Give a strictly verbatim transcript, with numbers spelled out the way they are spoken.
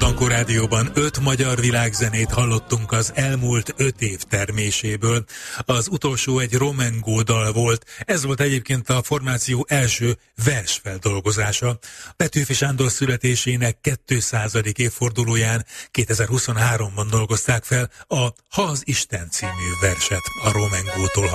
Dankó Rádióban öt magyar világzenét hallottunk az elmúlt öt év terméséből. Az utolsó egy Romengo dal volt, ez volt egyébként a formáció első versfeldolgozása. Petőfi Sándor születésének kétszázadik évfordulóján kétezer-huszonháromban dolgozták fel a Ha az Isten című verset a Romengótól.